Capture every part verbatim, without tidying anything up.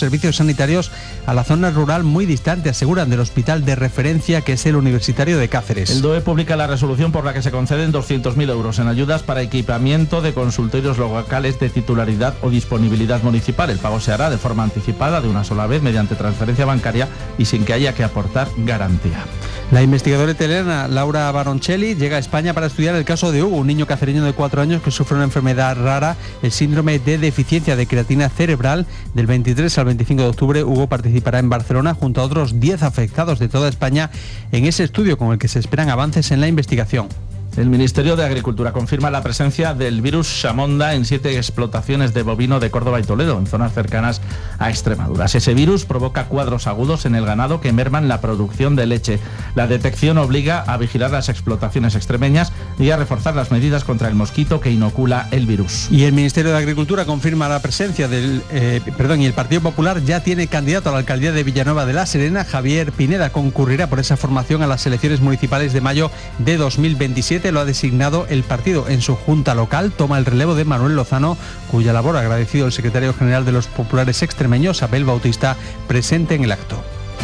servicios sanitarios a la zona rural muy distante, aseguran, del hospital de referencia que es el Universitario de Cáceres. El D O E publica la resolución por la que se conceden doscientos mil euros en ayudas para equipamiento de consultorios locales de titularidad o disponibilidad municipal. El pago se hará de forma anticipada de una sola vez mediante transferencia bancaria y sin que haya que aportar garantía. La investigadora italiana Laura Baroncelli llega a España para estudiar el caso de Hugo, un niño cacereño de cuatro años que sufre una enfermedad rara, el síndrome de deficiencia de creatina cerebral. Del veintitrés al veinticinco de octubre, Hugo participará en Barcelona junto a otros diez afectados de toda España en ese estudio con el que se esperan avances en la investigación. El Ministerio de Agricultura confirma la presencia del virus Chamonda en siete explotaciones de bovino de Córdoba y Toledo, en zonas cercanas a Extremadura. Ese virus provoca cuadros agudos en el ganado que merman la producción de leche. La detección obliga a vigilar las explotaciones extremeñas y a reforzar las medidas contra el mosquito que inocula el virus. Y el Ministerio de Agricultura confirma la presencia del... Eh, perdón, y el Partido Popular ya tiene candidato a la alcaldía de Villanueva de la Serena. Javier Pineda concurrirá por esa formación a las elecciones municipales de mayo de dos mil veintisiete. Lo ha designado el partido en su junta local. Toma el relevo de Manuel Lozano, cuya labor ha agradecido el secretario general de los populares extremeños, Abel Bautista, presente en el acto.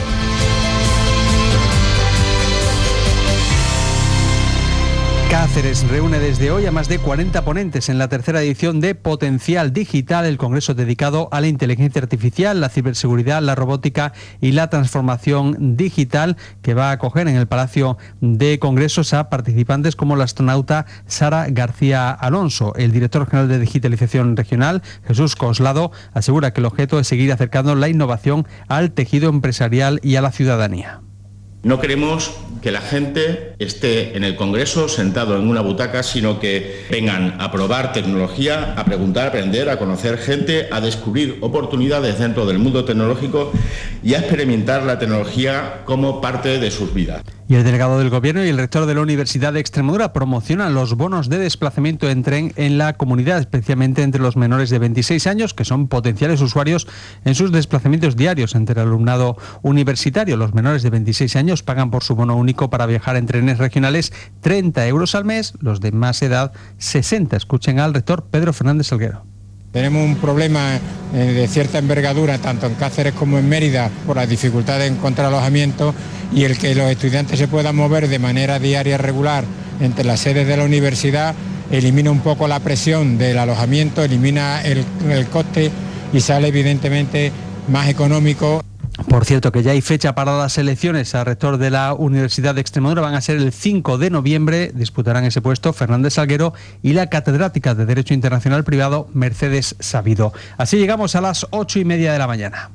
Cáceres reúne desde hoy a más de cuarenta ponentes en la tercera edición de Potencial Digital, el congreso dedicado a la inteligencia artificial, la ciberseguridad, la robótica y la transformación digital, que va a acoger en el Palacio de Congresos a participantes como la astronauta Sara García Alonso. El director general de Digitalización Regional, Jesús Coslado, asegura que el objeto es seguir acercando la innovación al tejido empresarial y a la ciudadanía. No queremos que la gente esté en el Congreso sentado en una butaca, sino que vengan a probar tecnología, a preguntar, a aprender, a conocer gente, a descubrir oportunidades dentro del mundo tecnológico y a experimentar la tecnología como parte de sus vidas. Y el delegado del Gobierno y el rector de la Universidad de Extremadura promocionan los bonos de desplazamiento en tren en la comunidad, especialmente entre los menores de veintiséis años, que son potenciales usuarios en sus desplazamientos diarios entre el alumnado universitario. Los menores de veintiséis años pagan por su bono único para viajar en trenes regionales treinta euros al mes, los de más edad sesenta. Escuchen al rector Pedro Fernández Salguero. Tenemos un problema de cierta envergadura, tanto en Cáceres como en Mérida, por las dificultades de encontrar alojamiento, y el que los estudiantes se puedan mover de manera diaria regular entre las sedes de la universidad elimina un poco la presión del alojamiento, elimina el, el coste y sale evidentemente más económico. Por cierto, que ya hay fecha para las elecciones a rector de la Universidad de Extremadura. Van a ser el cinco de noviembre. Disputarán ese puesto Fernández Salguero y la catedrática de Derecho Internacional Privado, Mercedes Sabido. Así llegamos a las ocho y media de la mañana.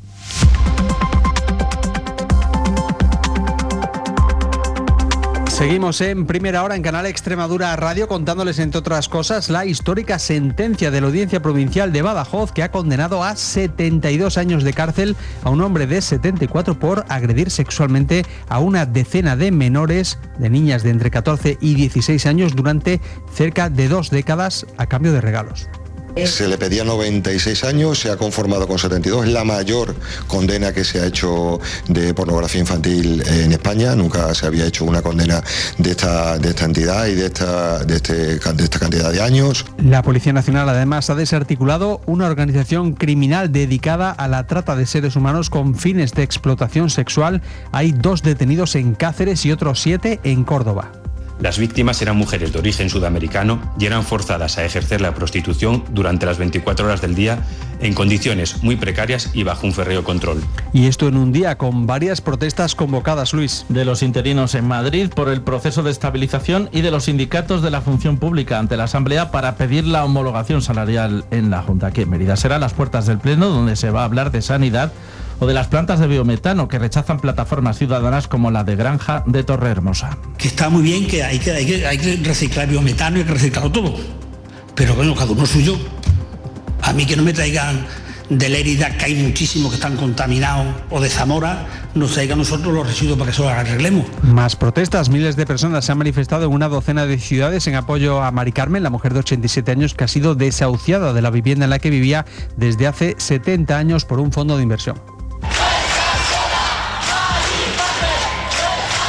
Seguimos en Primera Hora en Canal Extremadura Radio, contándoles, entre otras cosas, la histórica sentencia de la Audiencia Provincial de Badajoz, que ha condenado a setenta y dos años de cárcel a un hombre de setenta y cuatro por agredir sexualmente a una decena de menores, de niñas de entre catorce y dieciséis años, durante cerca de dos décadas a cambio de regalos. Se le pedía noventa y seis años, se ha conformado con setenta y dos, es la mayor condena que se ha hecho de pornografía infantil en España. Nunca se había hecho una condena de esta, de esta entidad y de esta, de, este, de esta cantidad de años. La Policía Nacional además ha desarticulado una organización criminal dedicada a la trata de seres humanos con fines de explotación sexual. Hay dos detenidos en Cáceres y otros siete en Córdoba. Las víctimas eran mujeres de origen sudamericano y eran forzadas a ejercer la prostitución durante las veinticuatro horas del día en condiciones muy precarias y bajo un férreo control. Y esto en un día con varias protestas convocadas, Luis. De los interinos en Madrid por el proceso de estabilización y de los sindicatos de la función pública ante la Asamblea para pedir la homologación salarial en la Junta. Aquí en Mérida será las puertas del Pleno, donde se va a hablar de sanidad o de las plantas de biometano que rechazan plataformas ciudadanas como la de Granja de Torrehermosa. Que está muy bien, que hay que, hay que, hay que reciclar biometano y hay que reciclarlo todo, pero bueno, cada uno suyo. A mí que no me traigan de Lérida, que hay muchísimos que están contaminados, o de Zamora, nos traigan nosotros los residuos para que se los arreglemos. Más protestas. Miles de personas se han manifestado en una docena de ciudades en apoyo a Mari Carmen, la mujer de ochenta y siete años que ha sido desahuciada de la vivienda en la que vivía desde hace setenta años por un fondo de inversión.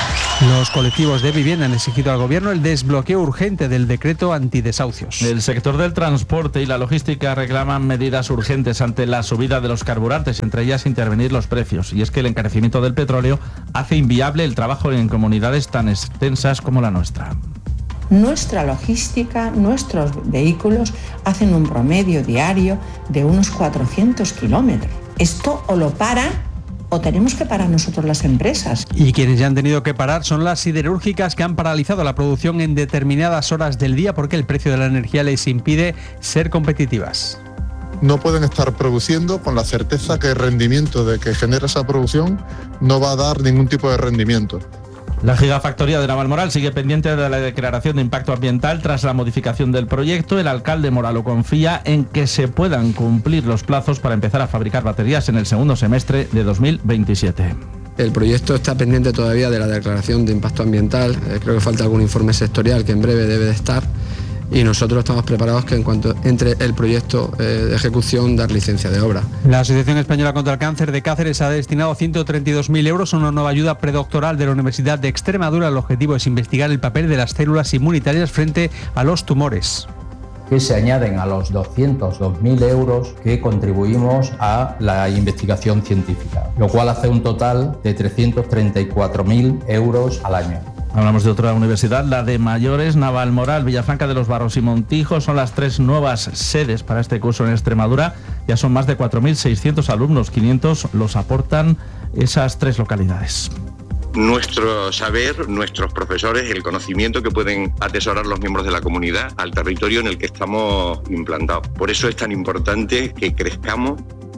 Los colectivos de vivienda han exigido al Gobierno el desbloqueo urgente del decreto antidesahucios. El sector del transporte y la logística reclaman medidas urgentes ante la subida de los carburantes, entre ellas intervenir los precios. Y es que el encarecimiento del petróleo hace inviable el trabajo en comunidades tan extensas como la nuestra. Nuestra logística, nuestros vehículos hacen un promedio diario de unos cuatrocientos kilómetros. Esto o lo paran o tenemos que parar nosotros las empresas. Y quienes ya han tenido que parar son las siderúrgicas, que han paralizado la producción en determinadas horas del día porque el precio de la energía les impide ser competitivas. No pueden estar produciendo con la certeza que el rendimiento de que genera esa producción no va a dar ningún tipo de rendimiento. La gigafactoría de Navalmoral sigue pendiente de la declaración de impacto ambiental tras la modificación del proyecto. El alcalde Moralo confía en que se puedan cumplir los plazos para empezar a fabricar baterías en el segundo semestre de dos mil veintisiete. El proyecto está pendiente todavía de la declaración de impacto ambiental. Eh, creo que falta algún informe sectorial que en breve debe de estar. Y nosotros estamos preparados que en cuanto entre el proyecto eh, de ejecución, dar licencia de obra. La Asociación Española contra el Cáncer de Cáceres ha destinado ciento treinta y dos mil euros a una nueva ayuda predoctoral de la Universidad de Extremadura. El objetivo es investigar el papel de las células inmunitarias frente a los tumores, que se añaden a los doscientos dos mil euros que contribuimos a la investigación científica, lo cual hace un total de trescientos treinta y cuatro mil euros al año. Hablamos de otra universidad, la de Mayores, Navalmoral, Villafranca de los Barros y Montijo. Son las tres nuevas sedes para este curso en Extremadura. Ya son más de cuatro mil seiscientos alumnos, quinientos los aportan esas tres localidades. Nuestro saber, nuestros profesores, el conocimiento que pueden atesorar los miembros de la comunidad al territorio en el que estamos implantados. Por eso es tan importante que crezcamos.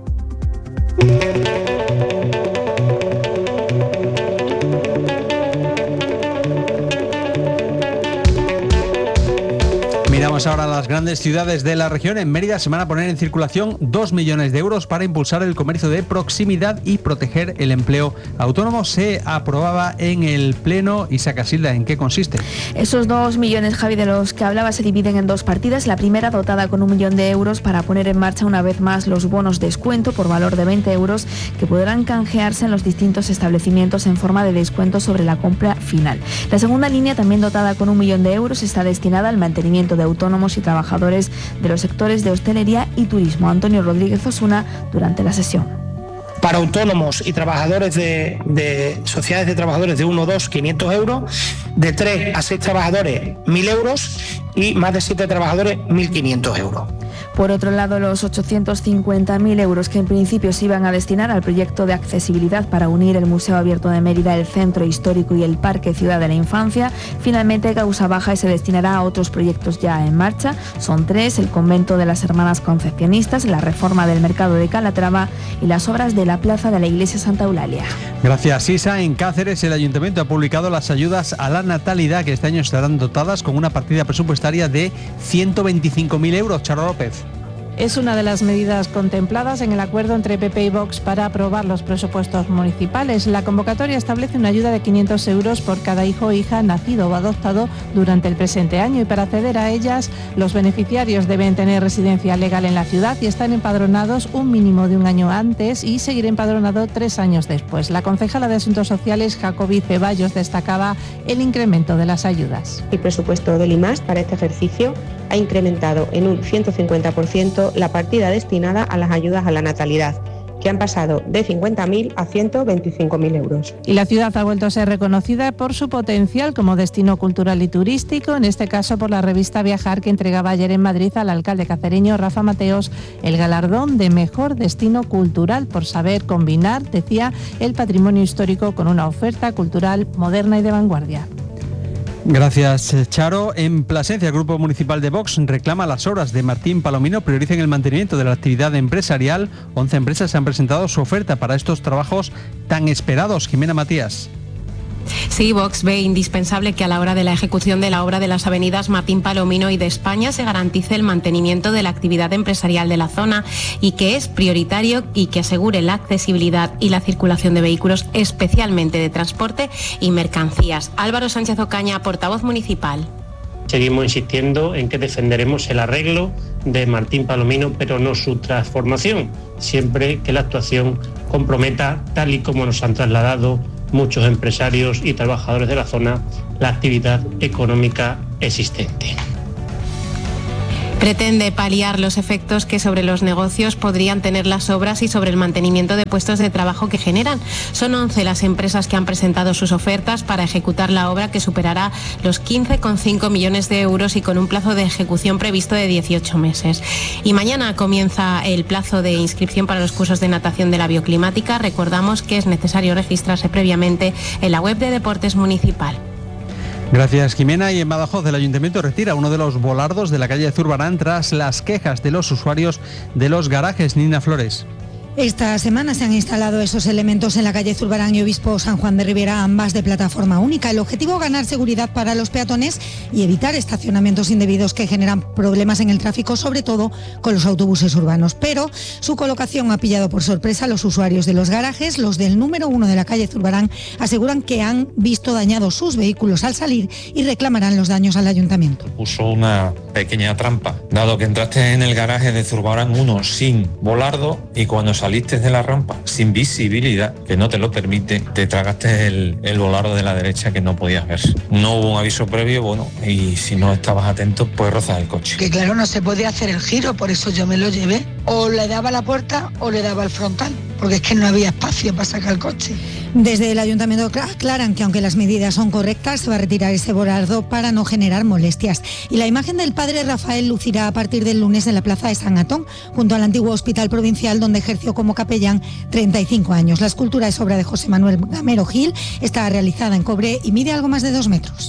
Miramos ahora a las grandes ciudades de la región. En Mérida se van a poner en circulación dos millones de euros para impulsar el comercio de proximidad y proteger el empleo autónomo. Se aprobaba en el Pleno. Isa Casilda, ¿en qué consiste? Esos dos millones, Javi, de los que hablaba, se dividen en dos partidas. La primera, dotada con un millón de euros para poner en marcha una vez más los bonos descuento por valor de veinte euros que podrán canjearse en los distintos establecimientos en forma de descuento sobre la compra final. La segunda línea, también dotada con un millón de euros, está destinada al mantenimiento de autónomos y trabajadores de los sectores de hostelería y turismo. Antonio Rodríguez Osuna durante la sesión. Para autónomos y trabajadores de, de sociedades de trabajadores de uno, dos, quinientos euros, de tres a seis trabajadores, mil euros y más de siete trabajadores, mil quinientos euros. Por otro lado, los ochocientos cincuenta mil euros que en principio se iban a destinar al proyecto de accesibilidad para unir el Museo Abierto de Mérida, el Centro Histórico y el Parque Ciudad de la Infancia, finalmente causa baja y se destinará a otros proyectos ya en marcha. Son tres: el convento de las Hermanas Concepcionistas, la reforma del mercado de Calatrava y las obras de la plaza de la Iglesia Santa Eulalia. Gracias, Isa. En Cáceres, el Ayuntamiento ha publicado las ayudas a la natalidad, que este año estarán dotadas con una partida presupuestaria de ciento veinticinco mil euros. Charo López. Es una de las medidas contempladas en el acuerdo entre P P y Vox para aprobar los presupuestos municipales. La convocatoria establece una ayuda de quinientos euros por cada hijo o hija nacido o adoptado durante el presente año, y para acceder a ellas los beneficiarios deben tener residencia legal en la ciudad y estar empadronados un mínimo de un año antes y seguir empadronado tres años después. La concejala de Asuntos Sociales, Jacobi Ceballos, destacaba el incremento de las ayudas. El presupuesto del I M A S para este ejercicio ha incrementado en un ciento cincuenta por ciento la partida destinada a las ayudas a la natalidad, que han pasado de cincuenta mil a ciento veinticinco mil euros. Y la ciudad ha vuelto a ser reconocida por su potencial como destino cultural y turístico, en este caso por la revista Viajar, que entregaba ayer en Madrid al alcalde cacereño Rafa Mateos el galardón de mejor destino cultural por saber combinar, decía, el patrimonio histórico con una oferta cultural moderna y de vanguardia. Gracias, Charo. En Plasencia, el Grupo Municipal de Vox reclama las obras de Martín Palomino prioricen el mantenimiento de la actividad empresarial. once empresas han presentado su oferta para estos trabajos tan esperados. Jimena Matías. Sí, Vox ve indispensable que a la hora de la ejecución de la obra de las avenidas Martín Palomino y de España se garantice el mantenimiento de la actividad empresarial de la zona y que es prioritario y que asegure la accesibilidad y la circulación de vehículos, especialmente de transporte y mercancías. Álvaro Sánchez Ocaña, portavoz municipal. Seguimos insistiendo en que defenderemos el arreglo de Martín Palomino, pero no su transformación, siempre que la actuación comprometa, tal y como nos han trasladado muchos empresarios y trabajadores de la zona la actividad económica existente. Pretende paliar los efectos que sobre los negocios podrían tener las obras y sobre el mantenimiento de puestos de trabajo que generan. Son once las empresas que han presentado sus ofertas para ejecutar la obra, que superará los quince coma cinco millones de euros y con un plazo de ejecución previsto de dieciocho meses. Y mañana comienza el plazo de inscripción para los cursos de natación de la bioclimática. Recordamos que es necesario registrarse previamente en la web de Deportes Municipal. Gracias, Jimena. Y en Badajoz el Ayuntamiento retira uno de los volardos de la calle Zurbarán tras las quejas de los usuarios de los garajes. Nina Flores. Esta semana se han instalado esos elementos en la calle Zurbarán y Obispo San Juan de Ribera, ambas de plataforma única. El objetivo, ganar seguridad para los peatones y evitar estacionamientos indebidos que generan problemas en el tráfico, sobre todo con los autobuses urbanos. Pero su colocación ha pillado por sorpresa a los usuarios de los garajes. Los del número uno de la calle Zurbarán aseguran que han visto dañados sus vehículos al salir y reclamarán los daños al ayuntamiento. Puso una pequeña trampa, dado que entraste en el garaje de Zurbarán uno sin volardo y cuando saliste de la rampa sin visibilidad, que no te lo permite, te tragaste el, el volardo de la derecha que no podías ver. No hubo un aviso previo, bueno, y si no estabas atento, pues rozas el coche. Que claro, no se podía hacer el giro, por eso yo me lo llevé. O le daba la puerta o le daba el frontal, porque es que no había espacio para sacar el coche. Desde el ayuntamiento aclaran que aunque las medidas son correctas, se va a retirar ese volardo para no generar molestias. Y la imagen del padre Rafael lucirá a partir del lunes en la plaza de San Antón, junto al antiguo hospital provincial donde ejerció como capellán treinta y cinco años. La escultura es obra de José Manuel Gamero Gil, está realizada en cobre y mide algo más de dos metros.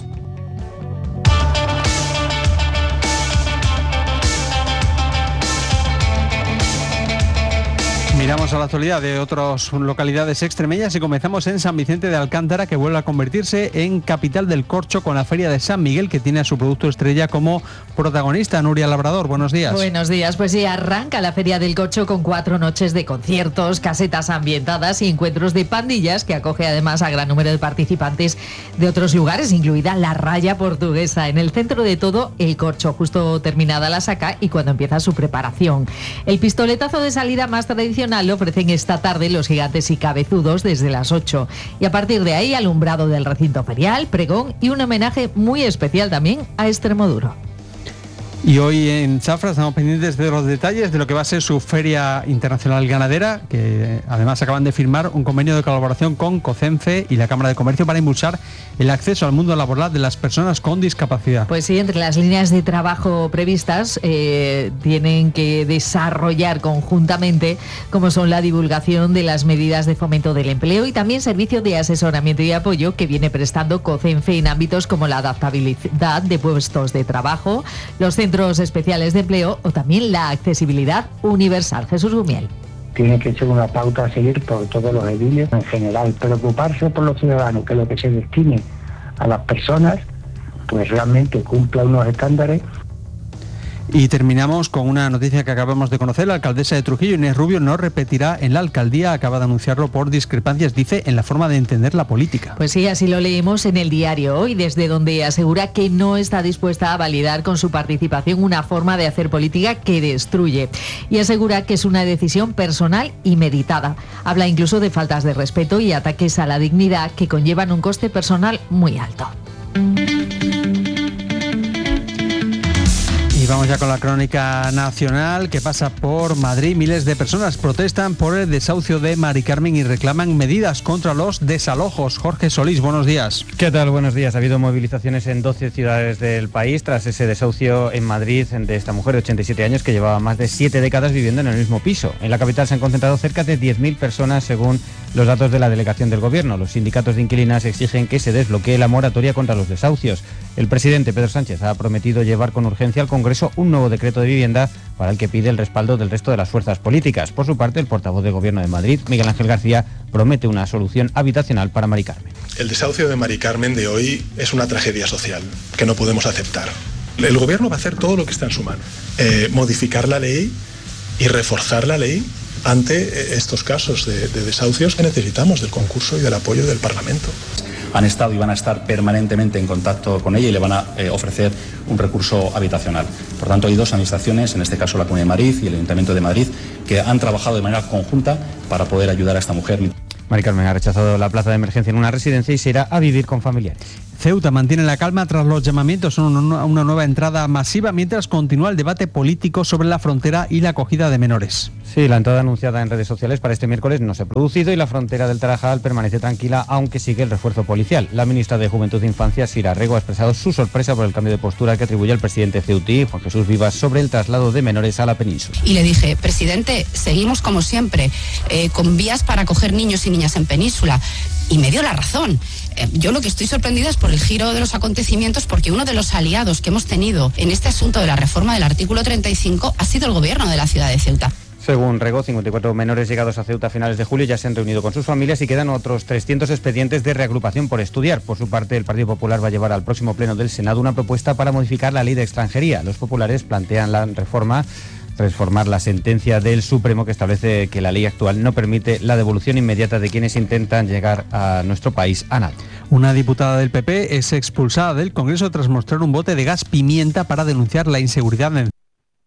Miramos a la actualidad de otras localidades extremeñas y comenzamos en San Vicente de Alcántara, que vuelve a convertirse en capital del corcho con la Feria de San Miguel, que tiene a su producto estrella como protagonista. Nuria Labrador, buenos días. Buenos días, pues sí, arranca la Feria del Corcho con cuatro noches de conciertos, casetas ambientadas y encuentros de pandillas, que acoge además a gran número de participantes de otros lugares, incluida la Raya Portuguesa. En el centro de todo, el corcho, justo terminada la saca y cuando empieza su preparación. El pistoletazo de salida más tradicional lo ofrecen esta tarde los gigantes y cabezudos desde las ocho. Y a partir de ahí, alumbrado del recinto ferial, pregón y un homenaje muy especial también a Extremoduro. Y hoy en Zafra estamos pendientes de los detalles de lo que va a ser su Feria Internacional Ganadera, que además acaban de firmar un convenio de colaboración con COCENFE y la Cámara de Comercio para impulsar el acceso al mundo laboral de las personas con discapacidad. Pues sí, entre las líneas de trabajo previstas eh, tienen que desarrollar conjuntamente como son la divulgación de las medidas de fomento del empleo y también servicio de asesoramiento y apoyo que viene prestando COCENFE en ámbitos como la adaptabilidad de puestos de trabajo, los centros especiales de empleo o también la accesibilidad universal. Jesús Gumiel. Tiene que ser una pauta a seguir por todos los ediles en general. Preocuparse por los ciudadanos, que lo que se destine a las personas pues realmente cumpla unos estándares. Y terminamos con una noticia que acabamos de conocer. La alcaldesa de Trujillo, Inés Rubio, no repetirá en la alcaldía. Acaba de anunciarlo por discrepancias, dice, en la forma de entender la política. Pues sí, así lo leemos en el diario Hoy, desde donde asegura que no está dispuesta a validar con su participación una forma de hacer política que destruye. Y asegura que es una decisión personal y meditada. Habla incluso de faltas de respeto y ataques a la dignidad que conllevan un coste personal muy alto. Y vamos ya con la crónica nacional que pasa por Madrid. Miles de personas protestan por el desahucio de Mari Carmen y reclaman medidas contra los desalojos. Jorge Solís, buenos días. ¿Qué tal? Buenos días. Ha habido movilizaciones en doce ciudades del país tras ese desahucio en Madrid de esta mujer de ochenta y siete años que llevaba más de siete décadas viviendo en el mismo piso. En la capital se han concentrado cerca de diez mil personas según los datos de la delegación del Gobierno. Los sindicatos de inquilinas exigen que se desbloquee la moratoria contra los desahucios. El presidente Pedro Sánchez ha prometido llevar con urgencia al Congreso un nuevo decreto de vivienda para el que pide el respaldo del resto de las fuerzas políticas. Por su parte, el portavoz del Gobierno de Madrid, Miguel Ángel García, promete una solución habitacional para Mari Carmen. El desahucio de Mari Carmen de hoy es una tragedia social que no podemos aceptar. El Gobierno va a hacer todo lo que está en su mano. Eh, modificar la ley y reforzar la ley ante estos casos de, de desahucios que necesitamos del concurso y del apoyo del Parlamento. Han estado y van a estar permanentemente en contacto con ella y le van a eh, ofrecer un recurso habitacional. Por tanto, hay dos administraciones, en este caso la Comunidad de Madrid y el Ayuntamiento de Madrid, que han trabajado de manera conjunta para poder ayudar a esta mujer. Mari Carmen ha rechazado la plaza de emergencia en una residencia y se irá a vivir con familiares. Ceuta mantiene la calma tras los llamamientos a una nueva entrada masiva, mientras continúa el debate político sobre la frontera y la acogida de menores. Sí, la entrada anunciada en redes sociales para este miércoles no se ha producido y la frontera del Tarajal permanece tranquila, aunque sigue el refuerzo policial. La ministra de Juventud e Infancia, Sira Rego, ha expresado su sorpresa por el cambio de postura que atribuye al presidente ceutí, Juan Jesús Vivas, sobre el traslado de menores a la península. Y le dije, presidente, seguimos como siempre, eh, con vías para acoger niños y niñas en península. Y me dio la razón. Eh, yo lo que estoy sorprendida es por el giro de los acontecimientos, porque uno de los aliados que hemos tenido en este asunto de la reforma del artículo treinta y cinco ha sido el gobierno de la ciudad de Ceuta. Según Rego, cincuenta y cuatro menores llegados a Ceuta a finales de julio ya se han reunido con sus familias y quedan otros trescientos expedientes de reagrupación por estudiar. Por su parte, el Partido Popular va a llevar al próximo pleno del Senado una propuesta para modificar la ley de extranjería. Los populares plantean la reforma transformar la sentencia del Supremo que establece que la ley actual no permite la devolución inmediata de quienes intentan llegar a nuestro país a nado. Una diputada del P P es expulsada del Congreso tras mostrar un bote de gas pimienta para denunciar la inseguridad en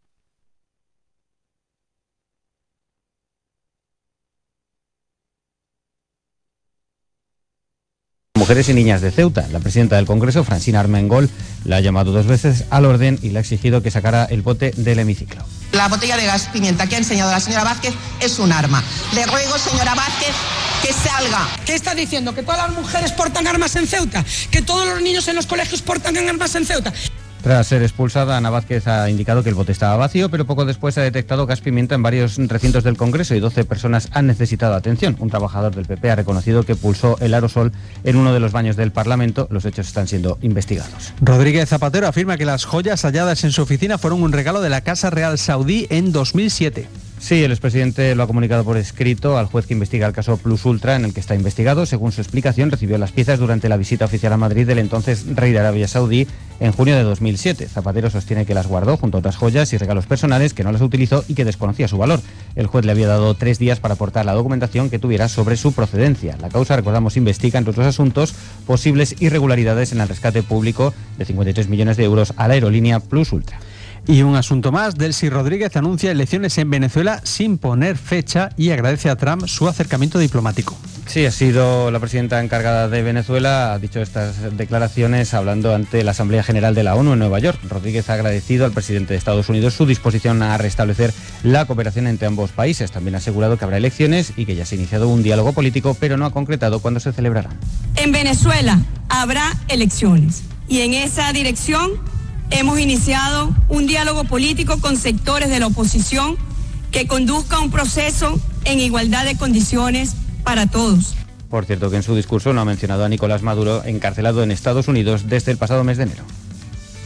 Mujeres y Niñas de Ceuta. La presidenta del Congreso, Francina Armengol, la ha llamado dos veces al orden y le ha exigido que sacara el bote del hemiciclo. La botella de gas pimienta que ha enseñado la señora Vázquez es un arma. Le ruego, señora Vázquez, que salga. ¿Qué está diciendo? ¿Que todas las mujeres portan armas en Ceuta? ¿Que todos los niños en los colegios portan armas en Ceuta? Tras ser expulsada, Ana Vázquez ha indicado que el bote estaba vacío, pero poco después ha detectado gas pimienta en varios recintos del Congreso y doce personas han necesitado atención. Un trabajador del P P ha reconocido que pulsó el aerosol en uno de los baños del Parlamento. Los hechos están siendo investigados. Rodríguez Zapatero afirma que las joyas halladas en su oficina fueron un regalo de la Casa Real Saudí en dos mil siete. Sí, el expresidente lo ha comunicado por escrito al juez que investiga el caso Plus Ultra, en el que está investigado. Según su explicación, recibió las piezas durante la visita oficial a Madrid del entonces rey de Arabia Saudí en junio de dos mil siete. Zapatero sostiene que las guardó junto a otras joyas y regalos personales, que no las utilizó y que desconocía su valor. El juez le había dado tres días para aportar la documentación que tuviera sobre su procedencia. La causa, recordamos, investiga, entre otros asuntos, posibles irregularidades en el rescate público de cincuenta y tres millones de euros a la aerolínea Plus Ultra. Y un asunto más, Delcy Rodríguez anuncia elecciones en Venezuela sin poner fecha y agradece a Trump su acercamiento diplomático. Sí, ha sido la presidenta encargada de Venezuela, ha dicho estas declaraciones hablando ante la Asamblea General de la ONU en Nueva York. Rodríguez ha agradecido al presidente de Estados Unidos su disposición a restablecer la cooperación entre ambos países. También ha asegurado que habrá elecciones y que ya se ha iniciado un diálogo político, pero no ha concretado cuándo se celebrarán. En Venezuela habrá elecciones y en esa dirección hemos iniciado un diálogo político con sectores de la oposición que conduzca a un proceso en igualdad de condiciones para todos. Por cierto, que en su discurso no ha mencionado a Nicolás Maduro, encarcelado en Estados Unidos desde el pasado mes de enero.